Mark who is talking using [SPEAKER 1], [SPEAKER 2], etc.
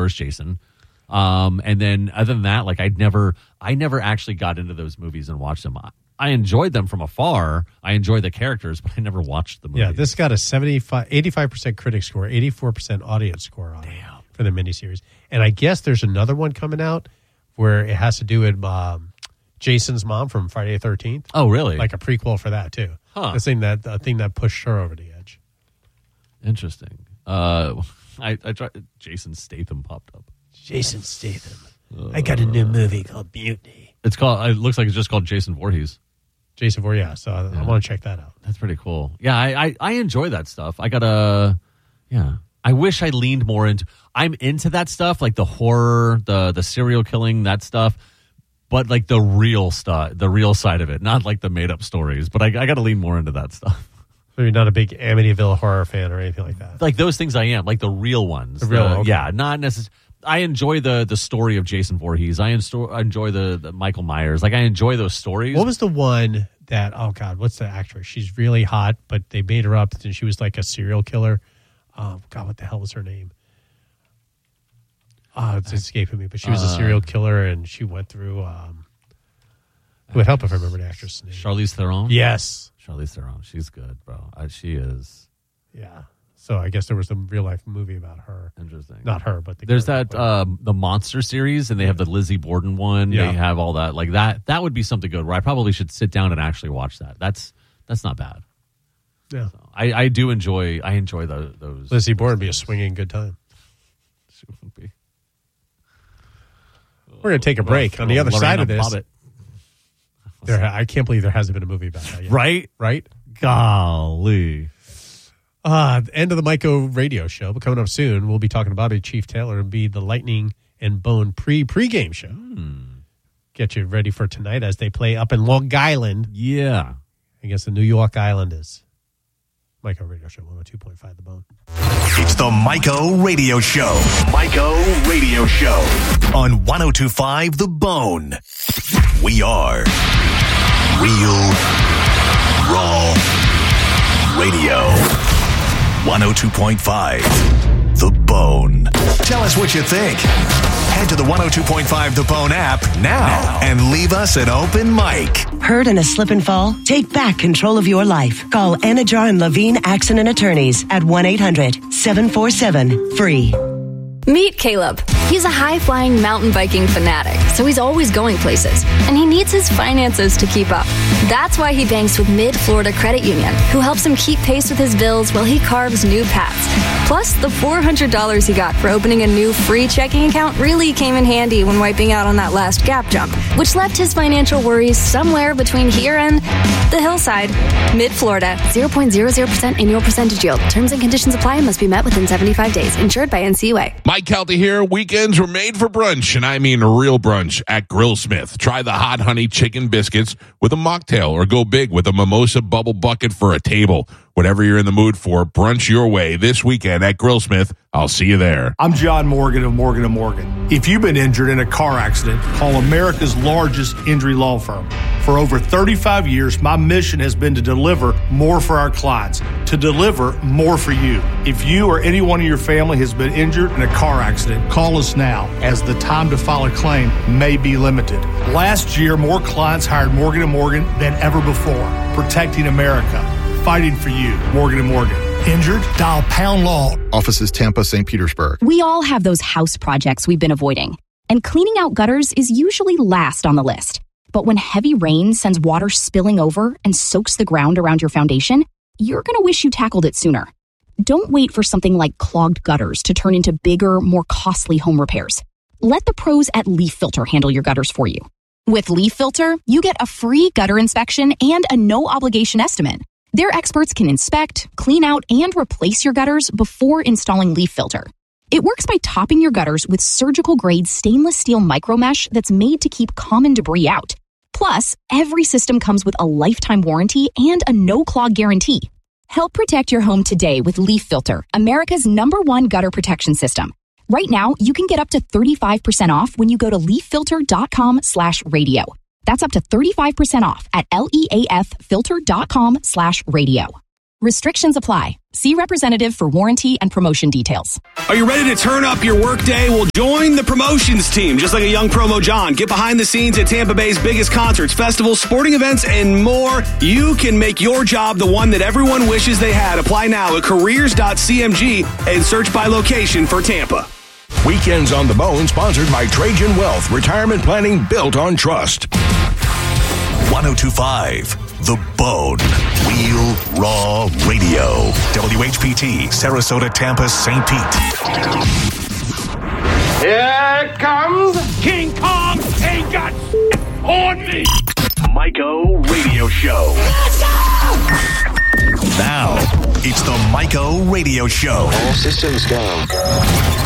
[SPEAKER 1] vs. Jason. And then other than that, like I never actually got into those movies and watched them. I enjoyed them from afar. I enjoyed the characters, but I never watched the movie.
[SPEAKER 2] Yeah, this got a 85% critic score, 84% audience score on it for the miniseries. And I guess there's another one coming out where it has to do with Jason's mom from Friday the 13th.
[SPEAKER 1] Oh, really?
[SPEAKER 2] Like a prequel for that, too.
[SPEAKER 1] Huh.
[SPEAKER 2] The thing that pushed her over the edge.
[SPEAKER 1] Interesting. I tried. Jason Statham popped up.
[SPEAKER 2] Jason Statham. I got a new movie called Mutiny.
[SPEAKER 1] It looks like it's just called Jason Voorhees.
[SPEAKER 2] Jason Voorhees, yeah. So I want to check that out.
[SPEAKER 1] That's pretty cool. Yeah, I enjoy that stuff. I wish I leaned more into. I'm into that stuff, like the horror, the serial killing, that stuff. But like the real stuff, the real side of it, not like the made up stories. But I got to lean more into that stuff.
[SPEAKER 2] So you're not a big Amityville horror fan or anything like that?
[SPEAKER 1] Like those things I am, like the real ones.
[SPEAKER 2] Okay.
[SPEAKER 1] Yeah, not necessarily. I enjoy the story of Jason Voorhees. I enjoy the Michael Myers. Like I enjoy those stories.
[SPEAKER 2] What was the one that, oh God, what's the actress? She's really hot, but they made her up and she was like a serial killer. Oh God, what the hell was her name? Oh, it's escaping me. But she was a serial killer and she went through, it would help if I remember the actress' name.
[SPEAKER 1] Charlize Theron?
[SPEAKER 2] Yes.
[SPEAKER 1] Charlize Theron. She's good, bro. She is.
[SPEAKER 2] Yeah. So I guess there was a real life movie about her.
[SPEAKER 1] Interesting.
[SPEAKER 2] Not her, but
[SPEAKER 1] there's that the Monster series, and they have the Lizzie Borden one. Yeah. They have all that. Like that would be something good. Where I probably should sit down and actually watch that. That's not bad.
[SPEAKER 2] Yeah.
[SPEAKER 1] So I do enjoy. I enjoy those.
[SPEAKER 2] Lizzie Borden would be a swinging good time.
[SPEAKER 1] She would be.
[SPEAKER 2] We're going to take a break. On the other side of this, I can't believe there hasn't been a movie about that yet.
[SPEAKER 1] Right? Golly.
[SPEAKER 2] End of the Myco radio show, but coming up soon, we'll be talking about Chief Taylor and be the Lightning and Bone pregame show. Get you ready for tonight as they play up in Long Island.
[SPEAKER 1] Yeah.
[SPEAKER 2] Against the New York Islanders. Myco radio show, 102.5 The Bone.
[SPEAKER 3] It's the Myco radio show. Myco radio show on 102.5 The Bone. We are Real Raw Radio. 102.5 The Bone. Tell us what you think. Head to the 102.5 The Bone app now and leave us an open mic.
[SPEAKER 4] Hurt in a slip and fall? Take back control of your life. Call Anajar and Levine Accident Attorneys at 1-800-747-FREE.
[SPEAKER 5] Meet Caleb. He's a high-flying mountain biking fanatic, so he's always going places, and he needs his finances to keep up. That's why he banks with Mid-Florida Credit Union, who helps him keep pace with his bills while he carves new paths. Plus, the $400 he got for opening a new free checking account really came in handy when wiping out on that last gap jump, which left his financial worries somewhere between here and the hillside. Mid-Florida, 0.00% annual percentage yield. Terms and conditions apply and must be met within 75 days. Insured by NCUA.
[SPEAKER 6] Mike Kelty here. Weekends were made for brunch, and I mean real brunch at Grillsmith. Try the hot honey chicken biscuits with a mocktail, or go big with a mimosa bubble bucket for a table. Whatever you're in the mood for, brunch your way this weekend at Grillsmith. I'll see you there.
[SPEAKER 7] I'm John Morgan of Morgan & Morgan. If you've been injured in a car accident, call America's largest injury law firm. For over 35 years, my mission has been to deliver more for our clients, to deliver more for you. If you or anyone in your family has been injured in a car accident, call us now, as the time to file a claim may be limited. Last year, more clients hired Morgan & Morgan than ever before, protecting America, fighting for you. Morgan & Morgan. Injured? Dial pound law.
[SPEAKER 8] Offices Tampa, St. Petersburg.
[SPEAKER 9] We all have those house projects we've been avoiding, and cleaning out gutters is usually last on the list. But when heavy rain sends water spilling over and soaks the ground around your foundation, you're going to wish you tackled it sooner. Don't wait for something like clogged gutters to turn into bigger, more costly home repairs. Let the pros at Leaf Filter handle your gutters for you. With Leaf Filter, you get a free gutter inspection and a no-obligation estimate. Their experts can inspect, clean out, and replace your gutters before installing Leaf Filter. It works by topping your gutters with surgical-grade stainless steel micromesh that's made to keep common debris out. Plus, every system comes with a lifetime warranty and a no-clog guarantee. Help protect your home today with Leaf Filter, America's #1 gutter protection system. Right now, you can get up to 35% off when you go to leaffilter.com/radio. That's up to 35% off at leaffilter.com/radio. Restrictions apply. See representative for warranty and promotion details.
[SPEAKER 10] Are you ready to turn up your workday? Well, join the promotions team. Just like a young Promo John, get behind the scenes at Tampa Bay's biggest concerts, festivals, sporting events, and more. You can make your job the one that everyone wishes they had. Apply now at careers.cmg and search by location for Tampa.
[SPEAKER 11] Weekends on the Bone, sponsored by Trajan Wealth, retirement planning built on trust.
[SPEAKER 3] 1025 The Bone. Real Raw Radio. WHPT, Sarasota, Tampa, St. Pete.
[SPEAKER 12] Here comes King Kong. Ain't got on me.
[SPEAKER 11] Myco Radio Show.
[SPEAKER 3] Now, it's the Myco Radio Show.
[SPEAKER 11] All systems go.